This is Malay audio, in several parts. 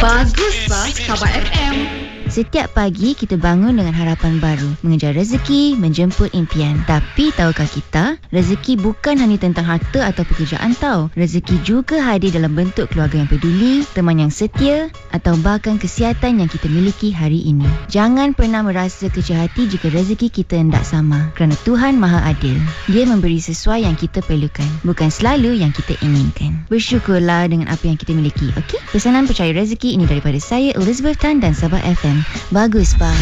Bagus bah Sabah FM. Setiap pagi kita bangun dengan harapan baru, mengejar rezeki, menjemput impian. Tapi tahukah kita, rezeki bukan hanya tentang harta atau pekerjaan tau. Rezeki juga hadir dalam bentuk keluarga yang peduli, teman yang setia atau bahkan kesihatan yang kita miliki hari ini. Jangan pernah merasa kecil hati jika rezeki kita tidak sama, kerana Tuhan Maha Adil. Dia memberi sesuai yang kita perlukan, bukan selalu yang kita inginkan. Bersyukurlah dengan apa yang kita miliki, okey? Pesanan percaya rezeki ini daripada saya, Elizabeth Tan dan Sabah FM. Bagus, Pak.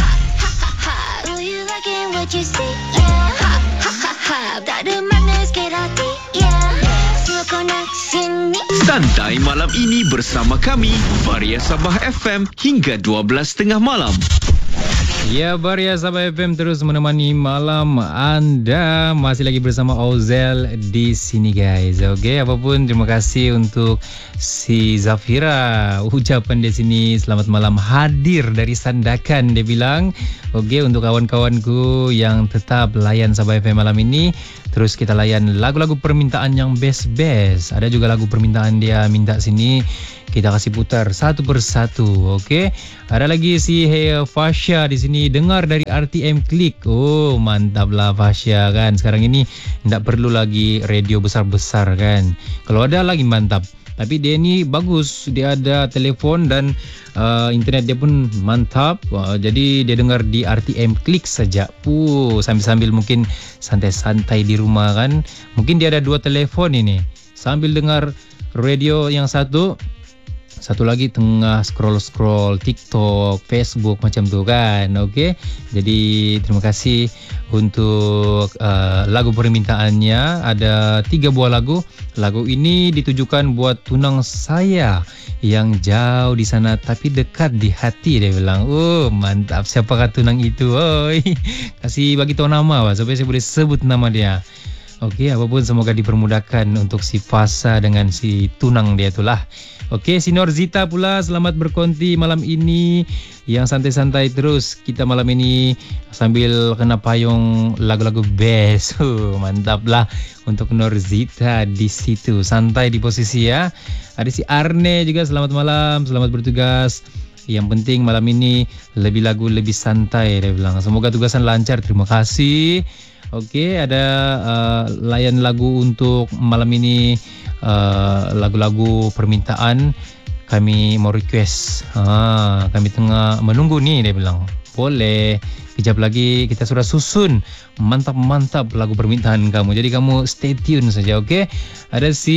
Santai malam ini bersama kami, Varia Sabah FM hingga 12.30 malam. Ya, Varia Sabah FM terus menemani malam anda. Masih lagi bersama Ozel di sini, guys. Okey, apapun terima kasih untuk si Zafira. Ucapan di sini selamat malam hadir dari Sandakan, dia bilang. Okey, untuk kawan-kawanku yang tetap layan Sabah FM malam ini, terus kita layan lagu-lagu permintaan yang best-best. Ada juga lagu permintaan dia minta sini, kita kasih putar satu persatu. Okey, ada lagi si Fasya di sini, dengar dari RTM Klik. Oh, mantaplah Fasya kan. Sekarang ini tidak perlu lagi radio besar-besar kan. Kalau ada lagi mantap. Tapi dia ni bagus, dia ada telefon dan internet dia pun mantap. Jadi dia dengar di RTM Klik saja. Sambil-sambil mungkin santai-santai di rumah kan. Mungkin dia ada 2 telefon ini. Sambil dengar radio yang satu lagi tengah scroll-scroll TikTok, Facebook macam tu kan. Okey. Jadi terima kasih untuk lagu permintaannya. Ada 3 buah lagu. Lagu ini ditujukan buat tunang saya yang jauh di sana tapi dekat di hati, dia bilang. Oh, mantap. Siapakah tunang itu? Oi. Kasih bagi tahu nama supaya saya boleh sebut nama dia. Okey, apapun semoga dipermudahkan untuk si Fasa dengan si tunang dia itulah. Okey, si Norzita pula selamat berkonti malam ini. Yang santai-santai terus kita malam ini sambil kena payung lagu-lagu best. Mantaplah untuk Norzita di situ. Santai di posisi ya. Ada si Arne juga selamat malam, selamat bertugas. Yang penting malam ini lebih lagu lebih santai, dia bilang. Semoga tugasan lancar. Terima kasih. Okey, ada layan lagu untuk malam ini, lagu-lagu permintaan. Kami mau request. Kami tengah menunggu ni, dia bilang. Boleh. Kejap lagi kita sudah susun mantap-mantap lagu permintaan kamu. Jadi kamu stay tune saja, okey? Ada si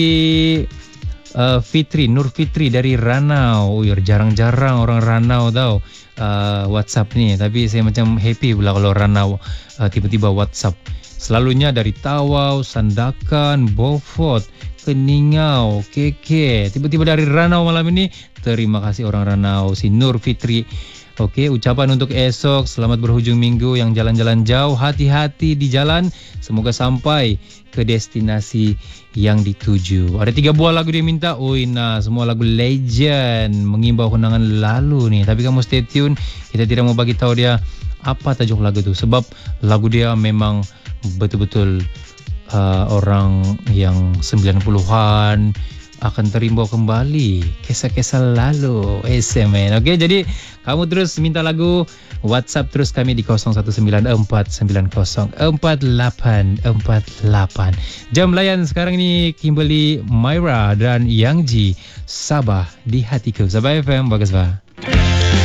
Fitri, Nur Fitri dari Ranau. Jarang-jarang orang Ranau tahu WhatsApp ni. Tapi saya macam happy pula kalau Ranau tiba-tiba WhatsApp. Selalunya dari Tawau, Sandakan, Beaufort, Keningau, KK. Tiba-tiba dari Ranau malam ini. Terima kasih orang Ranau, si Nur Fitri. Okey, ucapan untuk esok, selamat berhujung minggu. Yang jalan-jalan jauh, hati-hati di jalan. Semoga sampai ke destinasi yang dituju. Ada 3 buah lagu dia minta. Semua lagu legend, mengimbau kenangan lalu ni. Tapi kamu stay tune, kita tidak mau bagi tahu dia apa tajuk lagu tu. Sebab lagu dia memang betul-betul orang yang 90-an akan terimbau kembali kisah-kisah lalu SMN. Okey, jadi kamu terus minta lagu, WhatsApp terus kami di 0194904848. Jam layan sekarang ini Kimberly, Myra dan Yang Ji, Sabah di hatiku. Sabah FM, bagus bah.